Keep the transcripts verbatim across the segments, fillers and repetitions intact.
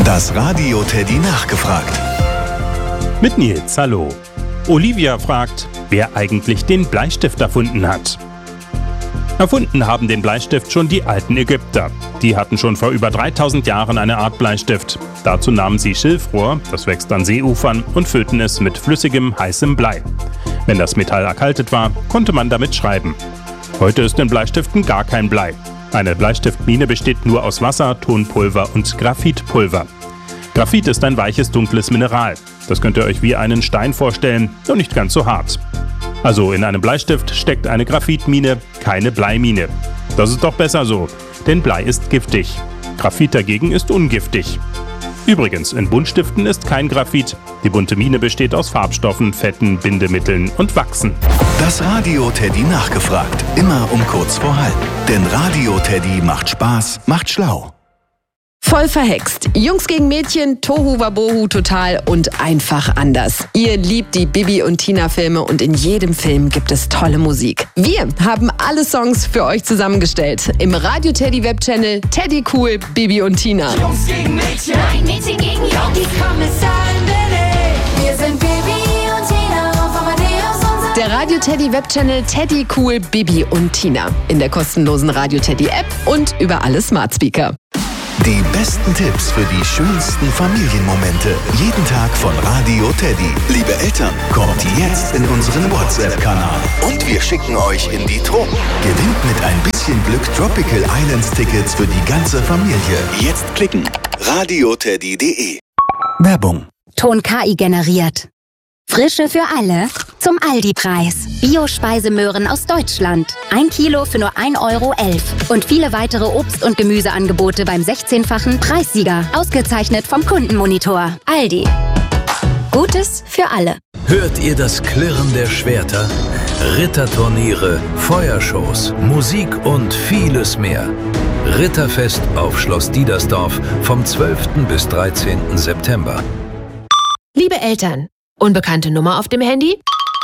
Das Radio Teddy nachgefragt. Mit Nils, hallo. Olivia fragt, wer eigentlich den Bleistift erfunden hat. Erfunden haben den Bleistift schon die alten Ägypter. Die hatten schon vor über dreitausend Jahren eine Art Bleistift. Dazu nahmen sie Schilfrohr, das wächst an Seeufern, und füllten es mit flüssigem, heißem Blei. Wenn das Metall erkaltet war, konnte man damit schreiben. Heute ist in Bleistiften gar kein Blei. Eine Bleistiftmine besteht nur aus Wasser, Tonpulver und Graphitpulver. Graphit ist ein weiches, dunkles Mineral. Das könnt ihr euch wie einen Stein vorstellen, nur nicht ganz so hart. Also in einem Bleistift steckt eine Graphitmine, keine Bleimine. Das ist doch besser so, denn Blei ist giftig. Graphit dagegen ist ungiftig. Übrigens, in Buntstiften ist kein Graphit. Die bunte Mine besteht aus Farbstoffen, Fetten, Bindemitteln und Wachsen. Das Radio Teddy nachgefragt. Immer um kurz vor halb. Denn Radio Teddy macht Spaß, macht schlau. Voll verhext. Jungs gegen Mädchen, Tohu Wabohu total und einfach anders. Ihr liebt die Bibi und Tina Filme und in jedem Film gibt es tolle Musik. Wir haben alle Songs für euch zusammengestellt. Im Radio Teddy Webchannel Teddy Cool, Bibi und Tina. Jungs gegen Mädchen, nein, Mädchen gegen Jungs. Die Kommissarin Billy. Wir sind Bibi und Tina vom Amadeus und Der Radio Teddy Webchannel Teddy Cool, Bibi und Tina. In der kostenlosen Radio Teddy App und über alle Smart Speaker. Die besten Tipps für die schönsten Familienmomente. Jeden Tag von Radio Teddy. Liebe Eltern, kommt jetzt in unseren WhatsApp-Kanal. Und wir schicken euch in die Tropen. Gewinnt mit ein bisschen Glück Tropical Islands Tickets für die ganze Familie. Jetzt klicken. radioteddy punkt de. Werbung. Ton K I generiert. Frische für alle zum Aldi-Preis. Bio-Speisemöhren aus Deutschland. Ein Kilo für nur ein Euro elf. Und viele weitere Obst- und Gemüseangebote beim sechzehnfachen Preissieger. Ausgezeichnet vom Kundenmonitor. Aldi. Gutes für alle. Hört ihr das Klirren der Schwerter? Ritterturniere, Feuershows, Musik und vieles mehr. Ritterfest auf Schloss Diedersdorf vom zwölften bis dreizehnten September. Liebe Eltern, unbekannte Nummer auf dem Handy?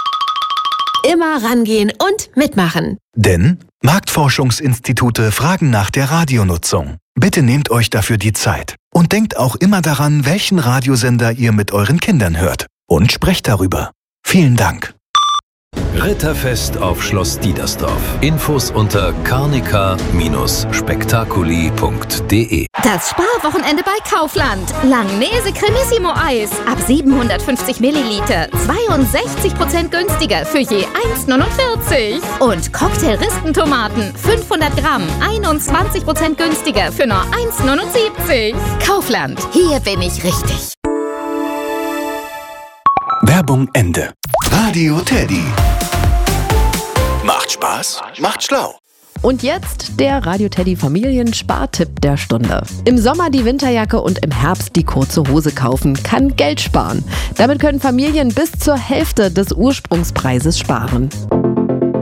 Immer rangehen und mitmachen. Denn Marktforschungsinstitute fragen nach der Radionutzung. Bitte nehmt euch dafür die Zeit. Und denkt auch immer daran, welchen Radiosender ihr mit euren Kindern hört. Und sprecht darüber. Vielen Dank. Ritterfest auf Schloss Diedersdorf. Infos unter carnica Bindestrich spectaculi punkt de. Das Sparwochenende bei Kaufland. Langnese Cremissimo Eis. Ab siebenhundertfünfzig Milliliter. zweiundsechzig Prozent günstiger für je eins neunundvierzig. Und Cocktail-Ristentomaten. fünfhundert Gramm. einundzwanzig Prozent günstiger für nur eins neunundsiebzig. Kaufland. Hier bin ich richtig. Werbung Ende. Radio Teddy. Macht Spaß, macht schlau. Und jetzt der Radio Teddy Familienspartipp der Stunde. Im Sommer die Winterjacke und im Herbst die kurze Hose kaufen kann Geld sparen. Damit können Familien bis zur Hälfte des Ursprungspreises sparen.